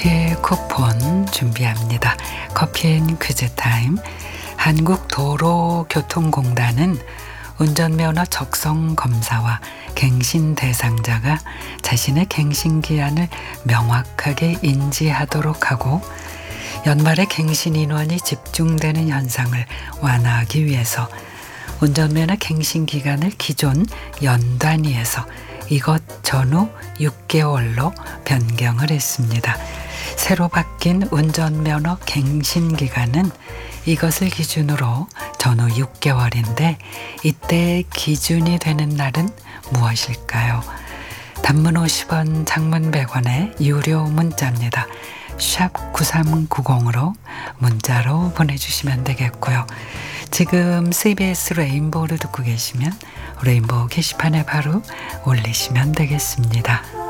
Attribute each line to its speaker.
Speaker 1: 커피 쿠폰 준비합니다. 커피앤 퀴즈 타임. 한국도로교통공단은 운전면허 적성 검사와 갱신 대상자가 자신의 갱신 기한을 명확하게 인지하도록 하고 연말에 갱신 인원이 집중되는 현상을 완화하기 위해서 운전면허 갱신 기간을 기존 연단위에서 이것 전후 6개월로 변경을 했습니다. 새로 바뀐 운전면허 갱신 기간은 이것을 기준으로 전후 6개월인데 이때 기준이 되는 날은 무엇일까요? 단문 50원, 장문 100원의 유료 문자입니다. 샵 9390으로 문자로 보내주시면 되겠고요. 지금 CBS 레인보우를 듣고 계시면 레인보우 게시판에 바로 올리시면 되겠습니다.